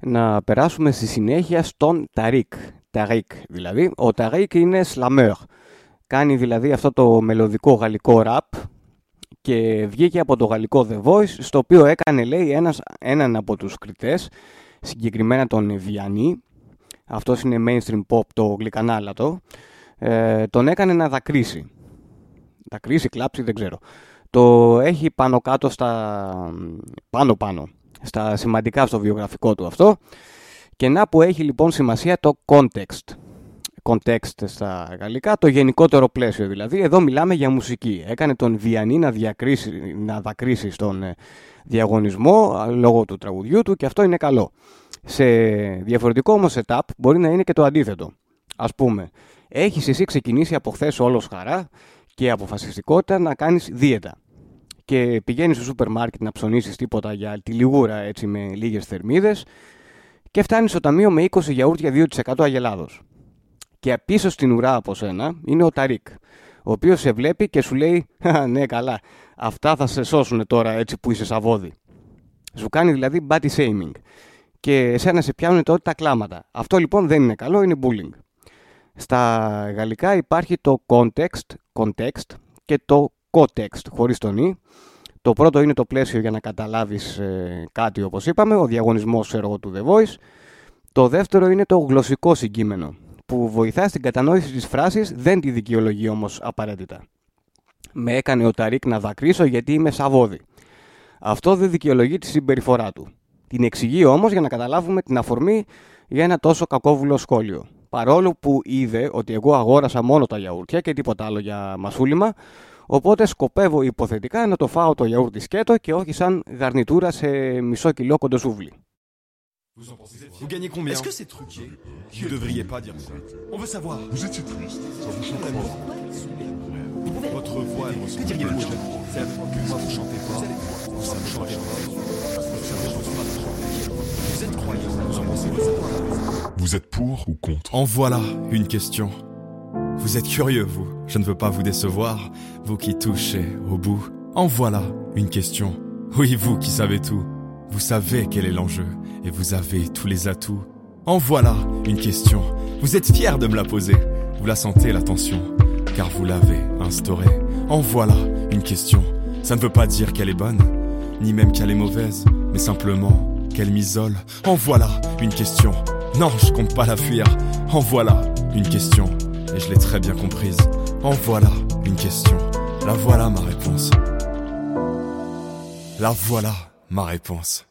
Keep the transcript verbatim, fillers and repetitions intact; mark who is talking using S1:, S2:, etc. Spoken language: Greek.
S1: να περάσουμε στη συνέχεια στον Ταρίκ. Ταρίκ δηλαδή. Ο Ταρίκ είναι σλαμέρ. Κάνει δηλαδή αυτό το μελωδικό γαλλικό ραπ και βγήκε από το γαλλικό The Voice, στο οποίο έκανε, λέει, ένας, έναν από τους κριτές, συγκεκριμένα τον Βιαννί, αυτός είναι mainstream pop, το γλυκανάλατο, ε, τον έκανε να δακρύσει. Δακρύσει, κλάψει, δεν ξέρω. Το έχει πάνω κάτω στα... πάνω πάνω. Στα σημαντικά στο βιογραφικό του αυτό, και να που έχει λοιπόν σημασία το context. Context στα γαλλικά, το γενικότερο πλαίσιο δηλαδή. Εδώ μιλάμε για μουσική. Έκανε τον Βιαννί να, διακρίσει, να δακρύσει στον διαγωνισμό λόγω του τραγουδιού του, και αυτό είναι καλό. Σε διαφορετικό όμως setup μπορεί να είναι και το αντίθετο. Ας πούμε, έχεις εσύ ξεκινήσει από χθες όλος χαρά και αποφασιστικότητα να κάνεις δίαιτα. Και πηγαίνεις στο σούπερ μάρκετ να ψωνίσεις τίποτα για τη λιγούρα, έτσι, με λίγες θερμίδες, και φτάνεις στο ταμείο με είκοσι γιαούρτια δύο τοις εκατό αγελάδος. Και πίσω στην ουρά από σένα είναι ο Ταρίκ, ο οποίος σε βλέπει και σου λέει «Ναι, καλά, αυτά θα σε σώσουν τώρα, έτσι που είσαι σαβόδι». Σου κάνει δηλαδή body shaming και εσένα σε πιάνουν τότε τα κλάματα. Αυτό λοιπόν δεν είναι καλό, είναι bullying. Στα γαλλικά υπάρχει το context, context και το context χωρίς τον «η». Το πρώτο είναι το πλαίσιο για να καταλάβεις ε, κάτι, όπως είπαμε, ο διαγωνισμός έργο του The Voice. Το δεύτερο είναι το γλωσσικό συγκείμενο, που βοηθά στην κατανόηση της φράσης, δεν τη δικαιολογεί όμως απαραίτητα. Με έκανε ο Ταρίκ να δακρύσω γιατί είμαι σαβόδι. Αυτό δεν δικαιολογεί τη συμπεριφορά του. Την εξηγεί όμως για να καταλάβουμε την αφορμή για ένα τόσο κακόβουλο σχόλιο. Παρόλο που είδε ότι εγώ αγόρασα μόνο τα γιαούρτια και τίποτα άλλο για μασούλημα, οπότε σκοπεύω υποθετικά να το φάω το γιαούρτι σκέτο και όχι σαν γαρνιτούρα σε μισό κιλό κοντοσούβλι.
S2: Vous en pensez Vous gagnez combien? Est-ce que c'est truqué? Vous devriez pas dire ça. On veut savoir. Vous étiez triste. Ça vous chante pas. Votre voix, elle ressemble à une voix. C'est la fois que moi vous chantez pas. Vous ça me chantez pas. Vous savez, je reçois de chanter. Vous êtes croyant. Vous en pensez quoi? Vous êtes pour ou contre? En voilà une question. Vous êtes curieux, vous. Je ne veux pas vous décevoir. Vous qui touchez au bout. En voilà une question. Oui, vous qui savez tout. Vous savez quel est l'enjeu. Et vous avez tous les atouts. En voilà une question. Vous êtes fier de me la poser. Vous la sentez, la tension, car vous l'avez instaurée. En voilà une question. Ça ne veut pas dire qu'elle est bonne, ni même qu'elle est mauvaise, mais simplement qu'elle m'isole. En voilà une question. Non, je compte pas la fuir. En voilà une question. Et je l'ai très bien comprise. En voilà une question. La voilà ma réponse. La voilà ma réponse.